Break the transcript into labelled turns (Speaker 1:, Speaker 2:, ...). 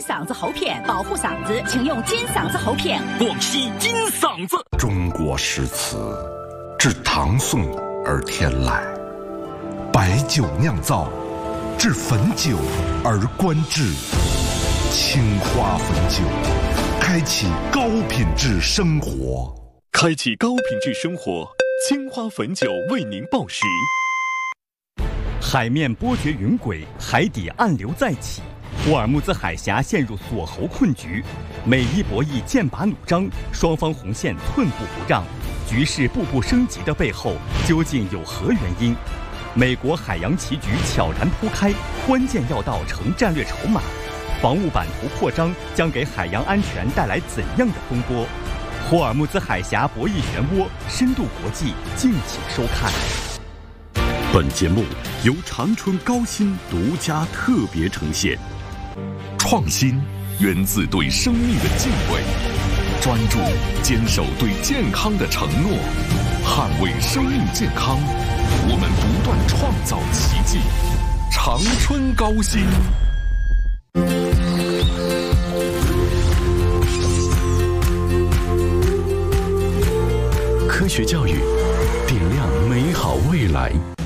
Speaker 1: 嗓子喉片，保护嗓子，请用金嗓子喉片。
Speaker 2: 广西金嗓子。
Speaker 3: 中国诗词至唐宋而天来，白酒酿造，至汾酒而观致。青花汾酒，开启高品质生活。
Speaker 4: 开启高品质生活，青花汾酒为您报时。
Speaker 5: 海面波谲云诡，海底暗流再起，霍尔木兹海峡陷入锁喉困局，美伊博弈剑拔弩张，双方红线寸步不让，局势步步升级的背后究竟有何原因？美国海洋棋局悄然铺开，关键要道成战略筹码，防务版图扩张将给海洋安全带来怎样的风波？霍尔木兹海峡博弈漩涡，深度国际，敬请收看。
Speaker 4: 本节目由长春高新独家特别呈现。
Speaker 6: 创新源自对生命的敬畏，专注坚守对健康的承诺，捍卫生命健康，我们不断创造奇迹。长春高新。
Speaker 4: 科学教育，点亮美好未来。